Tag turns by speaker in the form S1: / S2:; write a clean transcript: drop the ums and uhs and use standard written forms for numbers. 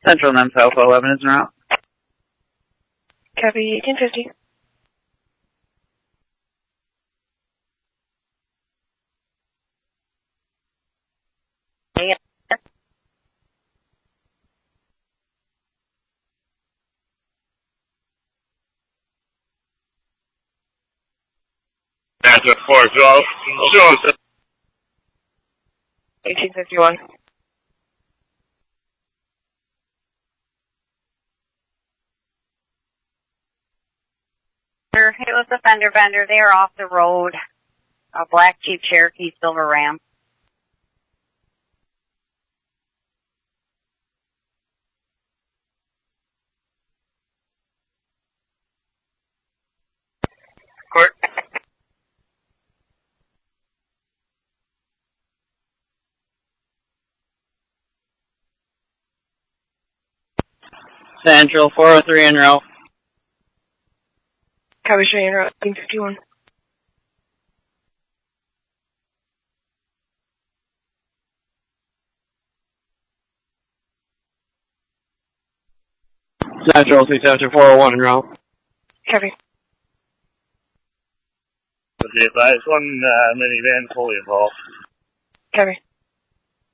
S1: Central and South 11 is en route.
S2: Copy 1850.
S3: That's a 412. Show us.
S2: 1851.
S4: It was a fender bender. They are off the road. A black Jeep Cherokee Silver Ram.
S3: Court.
S1: Central 403 en route.
S2: Copy Cheyenne Route 1851.
S1: Central 27401 en route.
S2: Copy.
S3: Okay, advise one minivan fully involved.
S2: Copy.